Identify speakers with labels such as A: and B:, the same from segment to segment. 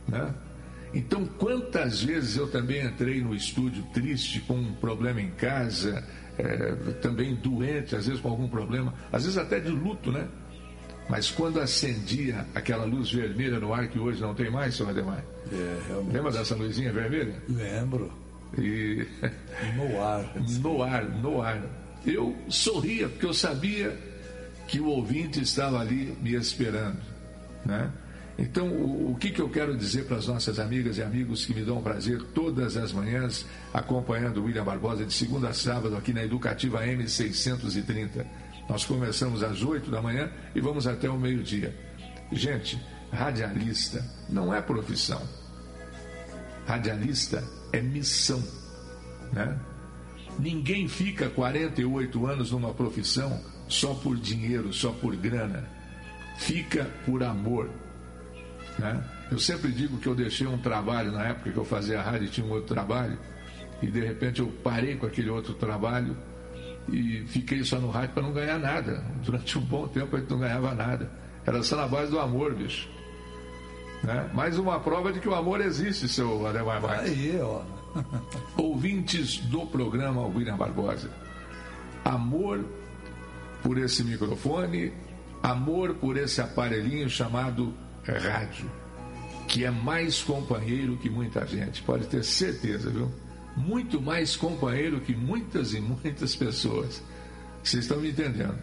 A: né? Então, quantas vezes eu também entrei no estúdio triste, com um problema em casa, também doente, às vezes com algum problema, às vezes até de luto, né? Mas quando acendia aquela luz vermelha no ar, que hoje não tem mais, senhor Ademar?
B: Realmente.
A: Lembra dessa luzinha vermelha?
B: Lembro.
A: E...
B: No ar.
A: Eu sorria, porque eu sabia que o ouvinte estava ali me esperando, né? Então, o que eu quero dizer para as nossas amigas e amigos que me dão prazer todas as manhãs acompanhando o William Barbosa de segunda a sábado aqui na Educativa M630. Nós começamos às 8 da manhã e vamos até o meio-dia. Gente, radialista não é profissão. Radialista é missão, né? Ninguém fica 48 anos numa profissão só por dinheiro, só por grana. Fica por amor, né? Eu sempre digo que eu deixei um trabalho na época que eu fazia a rádio, tinha um outro trabalho, e de repente eu parei com aquele outro trabalho e fiquei só no rádio para não ganhar nada. Durante um bom tempo a gente não ganhava nada, era só na base do amor, bicho, né? Mais uma prova de que o amor existe, seu Ademar Marques.
B: Aí, ó.
A: Ouvintes do programa William Barbosa, amor por esse microfone, amor por esse aparelhinho chamado rádio, que é mais companheiro que muita gente, pode ter certeza, viu? Muito mais companheiro que muitas e muitas pessoas. Vocês estão me entendendo?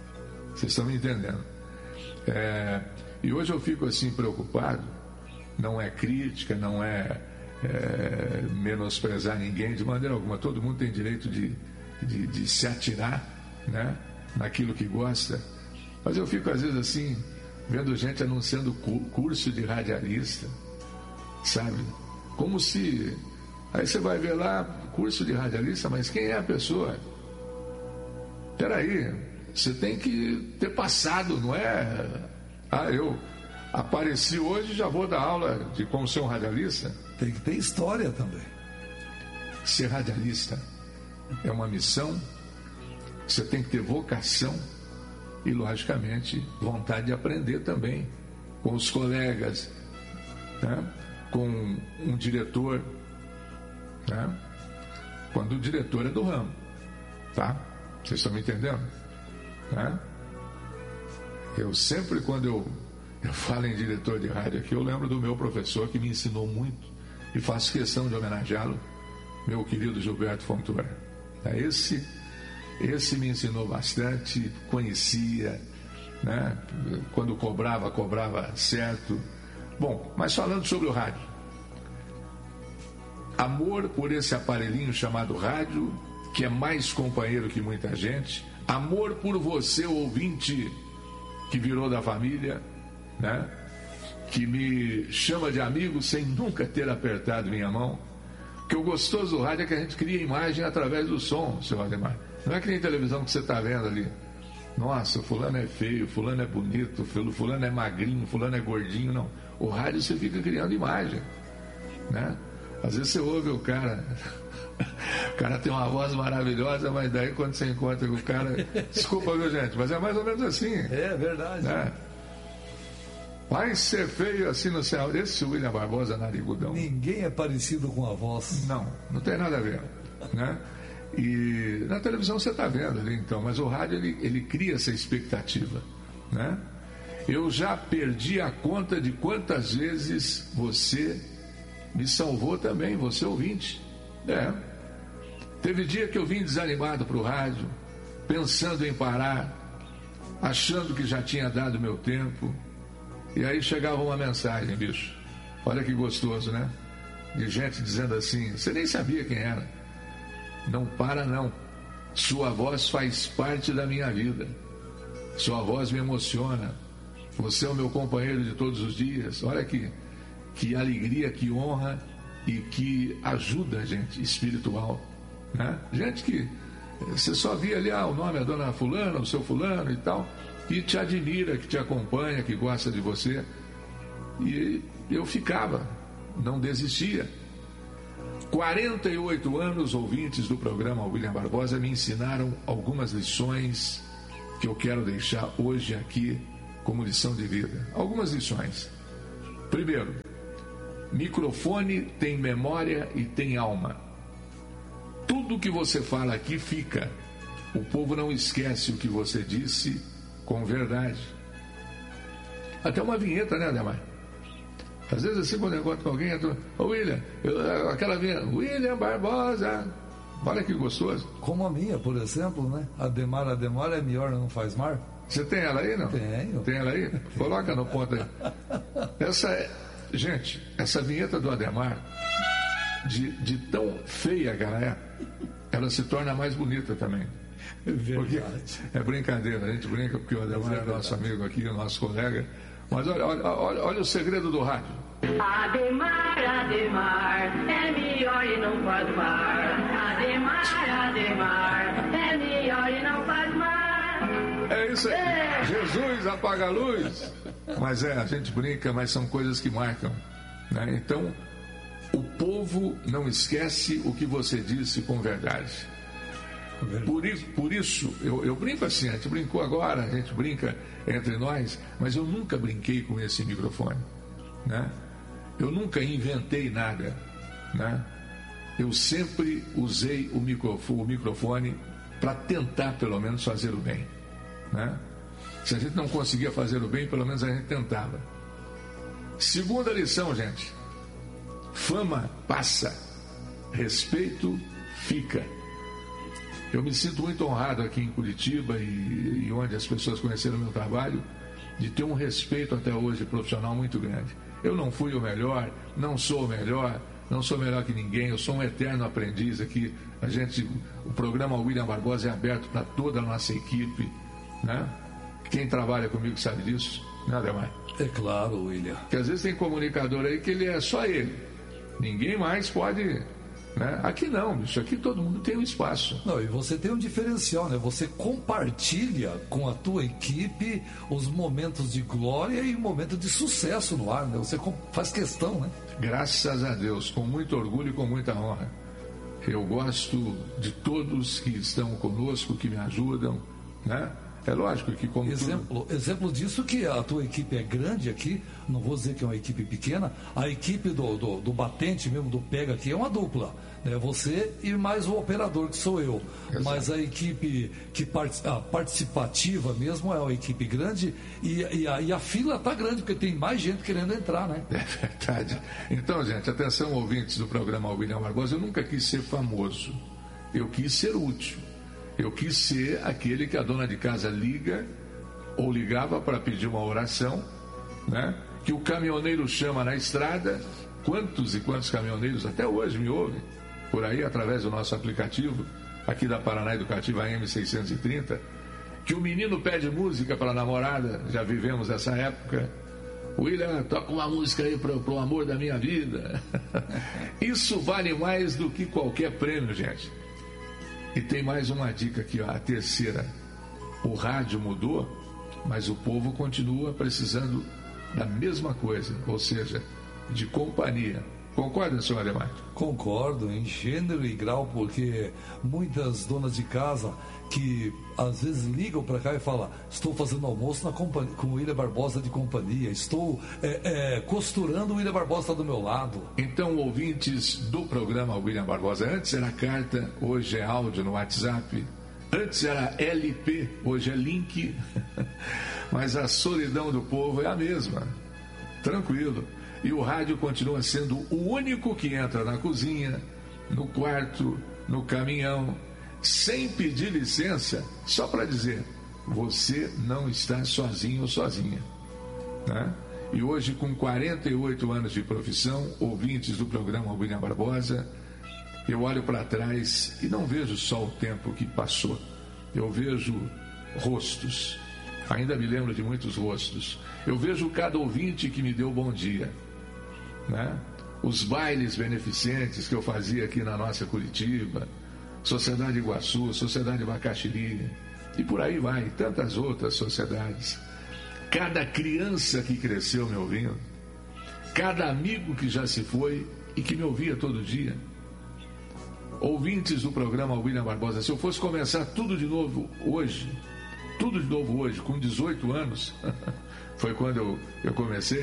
A: E hoje eu fico assim preocupado. Não é crítica, não é menosprezar ninguém de maneira alguma. Todo mundo tem direito de se atirar, né, naquilo que gosta. Mas eu fico às vezes assim, vendo gente anunciando curso de radialista, sabe? Como se... Aí você vai ver lá, curso de radialista, mas quem é a pessoa? Peraí, você tem que ter passado, não é? Eu apareci hoje, já vou dar aula de como ser um radialista.
B: Tem que ter história também.
A: Ser radialista é uma missão, você tem que ter vocação e, logicamente, vontade de aprender também com os colegas, né? Com um diretor, né? Quando o diretor é do ramo, tá? Vocês estão me entendendo? Né? Eu sempre, quando eu falo em diretor de rádio aqui, eu lembro do meu professor que me ensinou muito e faço questão de homenageá-lo, meu querido Gilberto Fontoura. Esse me ensinou bastante, conhecia, né? Quando cobrava certo. Bom, mas falando sobre o rádio, amor por esse aparelhinho chamado rádio, que é mais companheiro que muita gente, amor por você, ouvinte, que virou da família, né? Que me chama de amigo sem nunca ter apertado minha mão. Porque o gostoso do rádio é que a gente cria imagem através do som, seu Ademar. Não é que nem televisão que você está vendo ali. Nossa, fulano é feio, fulano é bonito, fulano é magrinho, fulano é gordinho. Não. O rádio você fica criando imagem, né? Às vezes você ouve o cara tem uma voz maravilhosa, mas daí quando você encontra com o cara... Desculpa, viu, gente? Mas é mais ou menos assim.
B: É verdade.
A: Né? Vai ser feio assim no céu. Esse William Barbosa, narigudão.
B: Ninguém é parecido com a voz.
A: Não tem nada a ver, né? E na televisão você está vendo ali, então, mas o rádio ele cria essa expectativa, né? Eu já perdi a conta de quantas vezes você me salvou também, você ouvinte. Teve dia que eu vim desanimado para o rádio, pensando em parar, achando que já tinha dado meu tempo, e aí chegava uma mensagem, bicho, olha que gostoso, né? De gente dizendo assim, você nem sabia quem era. Não para não, sua voz faz parte da minha vida, sua voz me emociona, você é o meu companheiro de todos os dias. Olha que alegria, que honra e que ajuda a gente espiritual, né? Gente que você só via ali o nome, a dona fulana, o seu fulano e tal, que te admira, que te acompanha, que gosta de você. E eu ficava, não desistia. 48 anos, ouvintes do programa William Barbosa me ensinaram algumas lições que eu quero deixar hoje aqui como lição de vida. Algumas lições. Primeiro, Microfone tem memória e tem alma. Tudo que você fala aqui fica. O povo não esquece o que você disse com verdade. Até uma vinheta, né, Ademar? Às vezes assim, quando eu encontro com alguém, ô William, aquela vinheta, William Barbosa. Olha que gostoso.
B: Como a minha, por exemplo, né? Ademar é melhor, não faz mar.
A: Você tem ela aí, não?
B: Tenho.
A: Tem ela aí? Coloca no ponto aí. Gente, essa vinheta do Ademar, de tão feia que ela se torna mais bonita também.
B: É verdade.
A: Porque é brincadeira, a gente brinca porque o Ademar é nosso amigo aqui, nosso colega. Mas olha o segredo do rádio.
C: Ademar, é melhor e não faz mar. Ademar, é melhor e não faz mar.
A: É isso aí. Jesus, apaga a luz. Mas a gente brinca, mas são coisas que marcam, né? Então, o povo não esquece o que você disse com verdade. Por isso, eu brinco assim, a gente brincou agora, a gente brinca entre nós, mas eu nunca brinquei com esse microfone, né? Eu nunca inventei nada, né? Eu sempre usei o microfone para tentar, pelo menos, fazer o bem, né? Se a gente não conseguia fazer o bem, pelo menos a gente tentava. Segunda lição, gente. Fama passa, respeito fica. Eu me sinto muito honrado aqui em Curitiba e onde as pessoas conheceram o meu trabalho, de ter um respeito até hoje profissional muito grande. Eu não fui o melhor, não sou o melhor, não sou melhor que ninguém, eu sou um eterno aprendiz aqui. O programa William Barbosa é aberto para toda a nossa equipe, né? Quem trabalha comigo sabe disso, né, Ademar?
B: É claro, William.
A: Porque às vezes tem comunicador aí que ele é só ele. Ninguém mais pode, né? Aqui não, bicho. Aqui todo mundo tem um espaço.
B: Não, e você tem um diferencial, né? Você compartilha com a tua equipe os momentos de glória e momentos de sucesso no ar, né? Você faz questão, né?
A: Graças a Deus, com muito orgulho e com muita honra. Eu gosto de todos que estão conosco, que me ajudam, né? É lógico que como
B: exemplo disso que a tua equipe é grande aqui, não vou dizer que é uma equipe pequena, a equipe do batente mesmo, do pega aqui é uma dupla, né? Você e mais o operador que sou eu. Exato. Mas a equipe participativa mesmo é uma equipe grande e a fila está grande, porque tem mais gente querendo entrar, né?
A: É verdade. Então, gente, atenção ouvintes do programa William Barbosa, eu nunca quis ser famoso, eu quis ser útil. Eu quis ser aquele que a dona de casa liga ou ligava para pedir uma oração, né? Que o caminhoneiro chama na estrada. Quantos e quantos caminhoneiros até hoje me ouvem por aí através do nosso aplicativo aqui da Paraná Educativa AM630, que o menino pede música para a namorada, já vivemos essa época. William, toca uma música aí pro amor da minha vida. Isso vale mais do que qualquer prêmio, gente. E tem mais uma dica aqui, ó, a terceira. O rádio mudou, mas o povo continua precisando da mesma coisa, ou seja, de companhia. Concorda, senhor Ademar?
B: Concordo, em gênero e grau, porque muitas donas de casa que às vezes ligam para cá e falam: estou fazendo almoço com o William Barbosa de companhia, estou costurando, o William Barbosa está do meu lado.
A: Então, ouvintes do programa William Barbosa, antes era carta, hoje é áudio no WhatsApp, antes era LP, hoje é link, mas a solidão do povo é a mesma, tranquilo. E o rádio continua sendo o único que entra na cozinha, no quarto, no caminhão, sem pedir licença, só para dizer: você não está sozinho ou sozinha, né? E hoje, com 48 anos de profissão, ouvintes do programa William Barbosa, eu olho para trás e não vejo só o tempo que passou, eu vejo rostos, ainda me lembro de muitos rostos, eu vejo cada ouvinte que me deu bom dia, né? Os bailes beneficentes que eu fazia aqui na nossa Curitiba, Sociedade Iguaçu, Sociedade Bacaxiri, e por aí vai, tantas outras sociedades. Cada criança que cresceu me ouvindo, cada amigo que já se foi e que me ouvia todo dia. Ouvintes do programa William Barbosa, se eu fosse começar tudo de novo hoje, com 18 anos, foi quando eu comecei,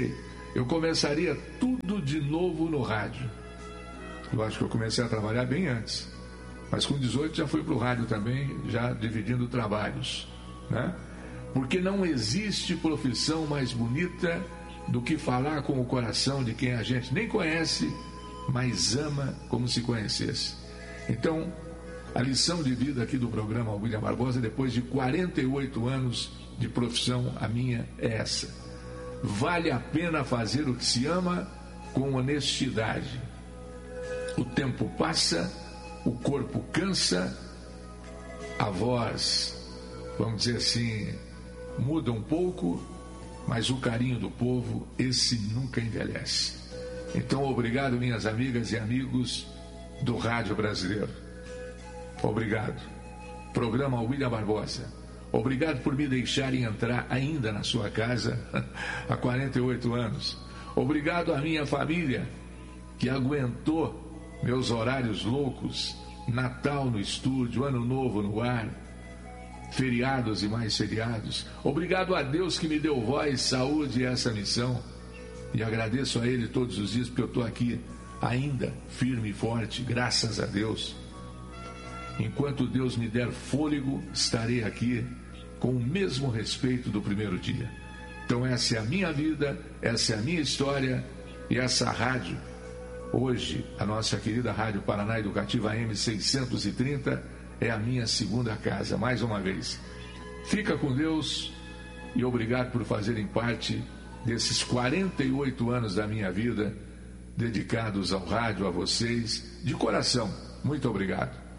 A: eu começaria tudo de novo no rádio. Lógico que eu comecei a trabalhar bem antes, mas com 18 já fui para o rádio também, já dividindo trabalhos, né? Porque não existe profissão mais bonita do que falar com o coração de quem a gente nem conhece, mas ama como se conhecesse. Então, a lição de vida aqui do programa William Barbosa, depois de 48 anos de profissão, a minha é essa: vale a pena fazer o que se ama com honestidade. O tempo passa, o corpo cansa, a voz, vamos dizer assim, muda um pouco, mas o carinho do povo, esse nunca envelhece. Então, obrigado, minhas amigas e amigos do Rádio Brasileiro. Obrigado. Programa William Barbosa. Obrigado por me deixarem entrar ainda na sua casa há 48 anos. Obrigado à minha família, que aguentou meus horários loucos, Natal no estúdio, Ano Novo no ar, feriados e mais feriados. Obrigado a Deus que me deu voz, saúde e essa missão. E agradeço a Ele todos os dias, porque eu estou aqui ainda firme e forte, graças a Deus. Enquanto Deus me der fôlego, estarei aqui com o mesmo respeito do primeiro dia. Então essa é a minha vida, essa é a minha história, e essa rádio, hoje, a nossa querida Rádio Paraná Educativa AM 630, é a minha segunda casa, mais uma vez. Fica com Deus e obrigado por fazerem parte desses 48 anos da minha vida, dedicados ao rádio, a vocês, de coração. Muito obrigado.